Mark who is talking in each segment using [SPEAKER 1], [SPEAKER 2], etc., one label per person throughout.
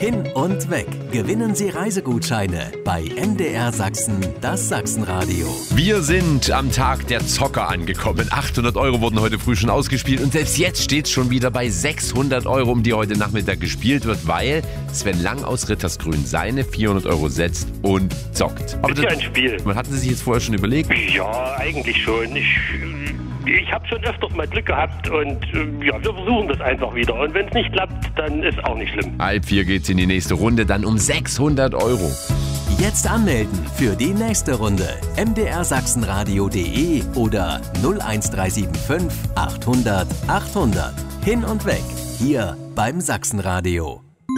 [SPEAKER 1] Hin und weg. Gewinnen Sie Reisegutscheine bei MDR Sachsen, das Sachsenradio.
[SPEAKER 2] Wir sind am Tag der Zocker angekommen. 800 € wurden heute früh schon ausgespielt und selbst jetzt steht es schon wieder bei 600 €, um die heute Nachmittag gespielt wird, weil Sven Lang aus Rittersgrün seine 400 € setzt und zockt.
[SPEAKER 3] Aber das ist ja ein Spiel.
[SPEAKER 2] Hatten Sie sich jetzt vorher schon überlegt?
[SPEAKER 3] Ja, eigentlich schon. Ich habe schon öfters mal Glück gehabt und wir versuchen das einfach wieder. Und wenn es nicht klappt, dann ist auch nicht schlimm.
[SPEAKER 2] 3:30 geht's in die nächste Runde, dann um 600 €.
[SPEAKER 1] Jetzt anmelden für die nächste Runde. mdrsachsenradio.de oder 01375 800 800. Hin und weg. Hier beim Sachsenradio.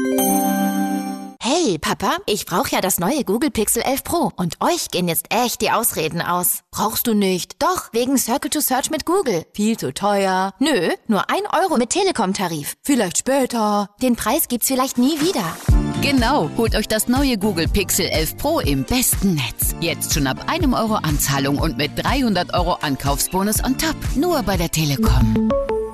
[SPEAKER 4] Hey, Papa, ich brauche ja das neue Google Pixel 11 Pro und euch gehen jetzt echt die Ausreden aus. Brauchst du nicht? Doch, wegen Circle to Search mit Google. Viel zu teuer. Nö, nur 1 € mit Telekom-Tarif. Vielleicht später. Den Preis gibt's vielleicht nie wieder.
[SPEAKER 5] Genau, holt euch das neue Google Pixel 11 Pro im besten Netz. Jetzt schon ab 1 € Anzahlung und mit 300 € Ankaufsbonus on top. Nur bei der Telekom.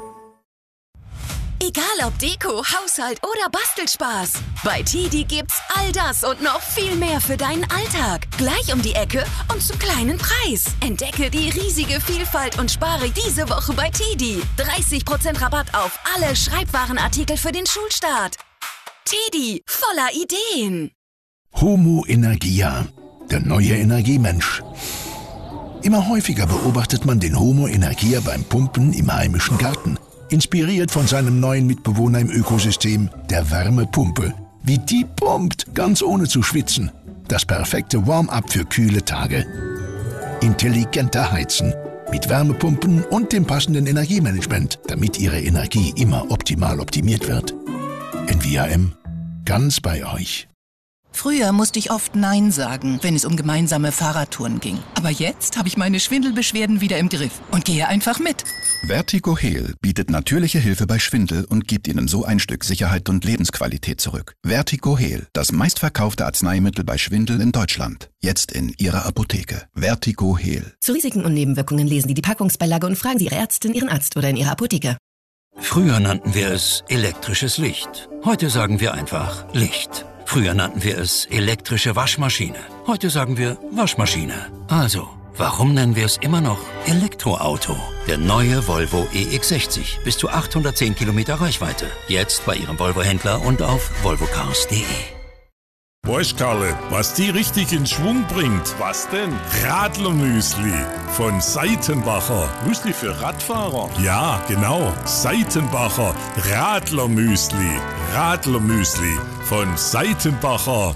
[SPEAKER 6] Egal ob Deko, Haushalt oder Bastelspaß. Bei TIDI gibt's all das und noch viel mehr für deinen Alltag. Gleich um die Ecke und zum kleinen Preis. Entdecke die riesige Vielfalt und spare diese Woche bei TIDI. 30% Rabatt auf alle Schreibwarenartikel für den Schulstart. TIDI, voller Ideen.
[SPEAKER 7] Homo Energia, der neue Energiemensch. Immer häufiger beobachtet man den Homo Energia beim Pumpen im heimischen Garten. Inspiriert von seinem neuen Mitbewohner im Ökosystem, der Wärmepumpe. Wie die pumpt, ganz ohne zu schwitzen. Das perfekte Warm-up für kühle Tage. Intelligenter Heizen. Mit Wärmepumpen und dem passenden Energiemanagement, damit Ihre Energie immer optimal optimiert wird. NVAM, ganz bei euch.
[SPEAKER 8] Früher musste ich oft Nein sagen, wenn es um gemeinsame Fahrradtouren ging. Aber jetzt habe ich meine Schwindelbeschwerden wieder im Griff und gehe einfach mit.
[SPEAKER 9] VertigoHeal bietet natürliche Hilfe bei Schwindel und gibt Ihnen so ein Stück Sicherheit und Lebensqualität zurück. VertigoHeal, das meistverkaufte Arzneimittel bei Schwindel in Deutschland. Jetzt in Ihrer Apotheke. VertigoHeal.
[SPEAKER 10] Zu Risiken und Nebenwirkungen lesen Sie die Packungsbeilage und fragen Sie Ihre Ärztin, Ihren Arzt oder in Ihrer Apotheke.
[SPEAKER 11] Früher nannten wir es elektrisches Licht. Heute sagen wir einfach Licht. Früher nannten wir es elektrische Waschmaschine. Heute sagen wir Waschmaschine. Also, warum nennen wir es immer noch Elektroauto? Der neue Volvo EX60. Bis zu 810 Kilometer Reichweite. Jetzt bei Ihrem Volvo-Händler und auf volvocars.de.
[SPEAKER 12] Weißt Karle, was die richtig in Schwung bringt? Was denn? Radlermüsli von Seitenbacher. Müsli für Radfahrer? Ja, genau. Seitenbacher Radlermüsli. Radlermüsli von Seitenbacher.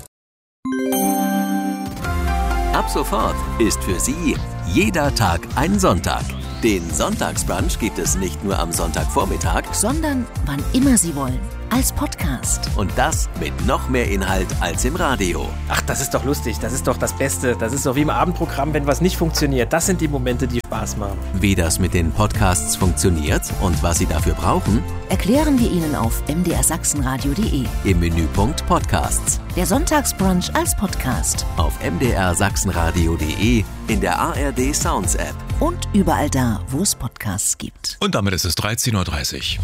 [SPEAKER 1] Ab sofort ist für Sie jeder Tag ein Sonntag. Den Sonntagsbrunch gibt es nicht nur am Sonntagvormittag,
[SPEAKER 4] Sondern wann immer Sie wollen. Als Podcast.
[SPEAKER 1] und das mit noch mehr Inhalt als im Radio.
[SPEAKER 13] Ach, das ist doch lustig. Das ist doch das Beste. Das ist doch wie im Abendprogramm, wenn was nicht funktioniert. Das sind die Momente, die Spaß machen.
[SPEAKER 1] Wie das mit den Podcasts funktioniert und was Sie dafür brauchen,
[SPEAKER 4] Erklären wir Ihnen auf mdrsachsenradio.de.
[SPEAKER 1] im Menüpunkt Podcasts.
[SPEAKER 4] Der Sonntagsbrunch als Podcast.
[SPEAKER 1] Auf mdrsachsenradio.de, in der ARD Sounds App.
[SPEAKER 4] Und überall da, wo es Podcasts gibt.
[SPEAKER 14] Und damit ist es 13:30 Uhr.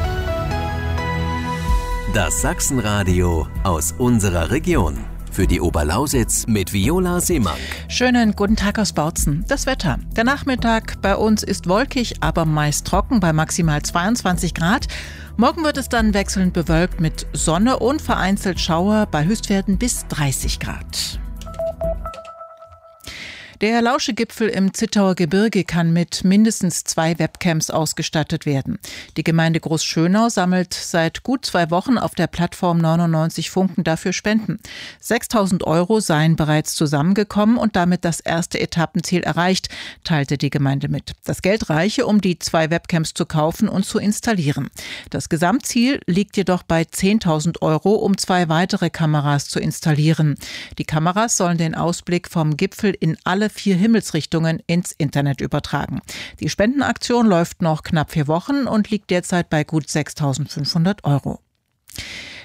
[SPEAKER 1] Das Sachsenradio aus unserer Region. Für die Oberlausitz mit Viola Seemank.
[SPEAKER 15] Schönen guten Tag aus Bautzen. Das Wetter. Der Nachmittag bei uns ist wolkig, aber meist trocken bei maximal 22 Grad. Morgen wird es dann wechselnd bewölkt mit Sonne und vereinzelt Schauer bei Höchstwerten bis 30 Grad. Der Lauschegipfel im Zittauer Gebirge kann mit mindestens 2 Webcams ausgestattet werden. Die Gemeinde Großschönau sammelt seit gut 2 Wochen auf der Plattform 99 Funken dafür Spenden. 6.000 € seien bereits zusammengekommen und damit das erste Etappenziel erreicht, teilte die Gemeinde mit. Das Geld reiche, um die 2 Webcams zu kaufen und zu installieren. Das Gesamtziel liegt jedoch bei 10.000 €, um 2 weitere Kameras zu installieren. Die Kameras sollen den Ausblick vom Gipfel in alle 4 Himmelsrichtungen ins Internet übertragen. Die Spendenaktion läuft noch knapp 4 Wochen und liegt derzeit bei gut 6.500 €.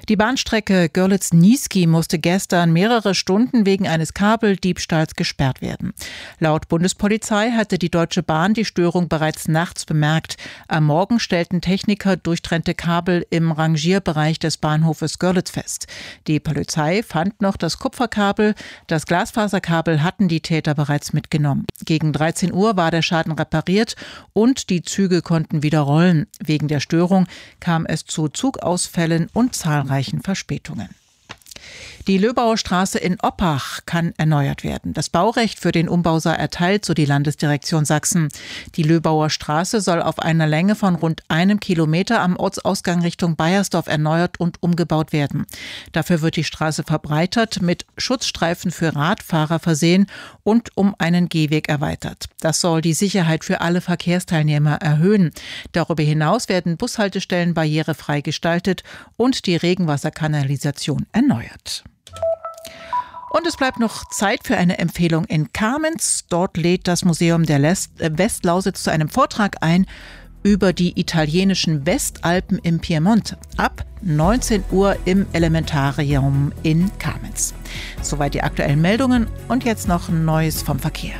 [SPEAKER 15] Die Bahnstrecke Görlitz-Niesky musste gestern mehrere Stunden wegen eines Kabeldiebstahls gesperrt werden. Laut Bundespolizei hatte die Deutsche Bahn die Störung bereits nachts bemerkt. Am Morgen stellten Techniker durchtrennte Kabel im Rangierbereich des Bahnhofes Görlitz fest. Die Polizei fand noch das Kupferkabel. Das Glasfaserkabel hatten die Täter bereits mitgenommen. Gegen 13 Uhr war der Schaden repariert und die Züge konnten wieder rollen. Wegen der Störung kam es zu Zugausfällen und zahlreichen Verspätungen. Die Löbauer Straße in Oppach kann erneuert werden. Das Baurecht für den Umbau sei erteilt, so die Landesdirektion Sachsen. Die Löbauer Straße soll auf einer Länge von rund 1 Kilometer am Ortsausgang Richtung Baiersdorf erneuert und umgebaut werden. Dafür wird die Straße verbreitert, mit Schutzstreifen für Radfahrer versehen und um einen Gehweg erweitert. Das soll die Sicherheit für alle Verkehrsteilnehmer erhöhen. Darüber hinaus werden Bushaltestellen barrierefrei gestaltet und die Regenwasserkanalisation erneuert. Und es bleibt noch Zeit für eine Empfehlung in Kamenz. Dort lädt das Museum der Westlausitz zu einem Vortrag ein über die italienischen Westalpen im Piemont ab 19 Uhr im Elementarium in Kamenz. Soweit die aktuellen Meldungen und jetzt noch Neues vom Verkehr.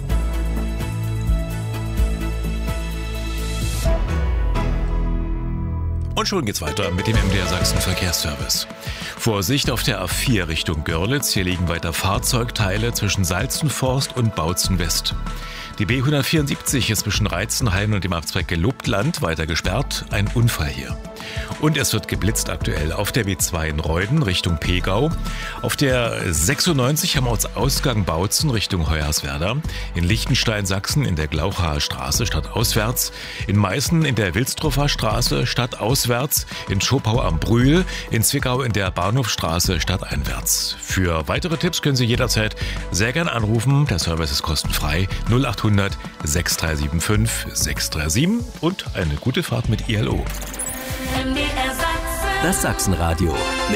[SPEAKER 14] Und schon geht's weiter mit dem MDR Sachsen Verkehrsservice. Vorsicht auf der A4 Richtung Görlitz. Hier liegen weiter Fahrzeugteile zwischen Salzenforst und Bautzen West. Die B174 ist zwischen Reitzenhain und dem Abzweig Lobtland weiter gesperrt. Ein Unfall hier. Und es wird geblitzt aktuell auf der B2 in Reuden Richtung Pegau, auf der 96 am Ortsausgang Bautzen Richtung Hoyerswerda, in Lichtenstein Sachsen in der Glauchaer Straße stadtauswärts, in Meißen in der Wilsdruffer Straße stadtauswärts, in Schopau am Brühl, in Zwickau in der Bahnhofstraße stadteinwärts. Für weitere Tipps können Sie jederzeit sehr gern anrufen. Der Service ist kostenfrei 0800 6375 637 und eine gute Fahrt mit ILO.
[SPEAKER 1] Das Sachsenradio.